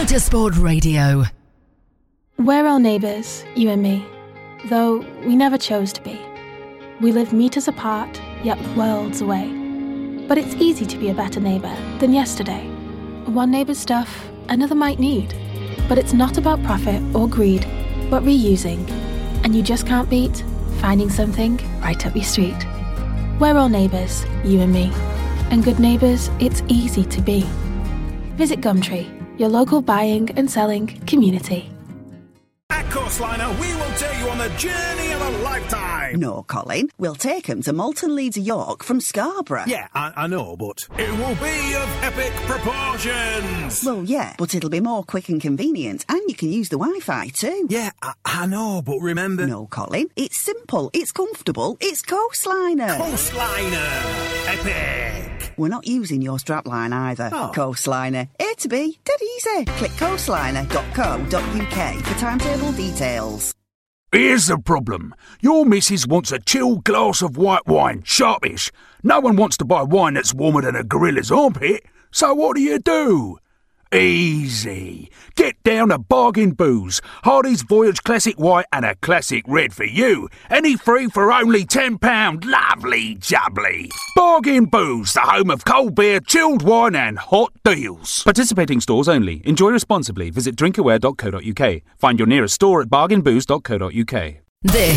Motorsport Radio. We're all neighbours, you and me, though we never chose to be. We live meters apart, yet worlds away. But it's easy to be a better neighbour than yesterday. One neighbour's stuff, another might need. But it's not about profit or greed, but reusing. And you just can't beat finding something right up your street. We're all neighbours, you and me. And good neighbours, it's easy to be. Visit Gumtree, your local buying and selling community. At Coastliner, we will take you on the journey of a lifetime. No, Colin. We'll take them to Malton Leeds York from Scarborough. Yeah, I know, but it will be of epic proportions. Well, yeah, but it'll be more quick and convenient, and you can use the Wi-Fi too. Yeah, I know, but remember... No, Colin. It's simple, it's comfortable, it's Coastliner. Coastliner. Epic. We're not using your strapline either. Oh. Coastliner. A to B. Dead easy. Click coastliner.co.uk for timetable details. Here's the problem. Your missus wants a chilled glass of white wine, sharpish. No one wants to buy wine that's warmer than a gorilla's armpit. So what do? Easy. Get down to Bargain Booze. Hardy's Voyage Classic White and a Classic Red for you. Any three for only £10. Lovely jubbly. Bargain Booze, the home of cold beer, chilled wine and hot deals. Participating stores only. Enjoy responsibly. Visit drinkaware.co.uk. Find your nearest store at bargainbooze.co.uk. This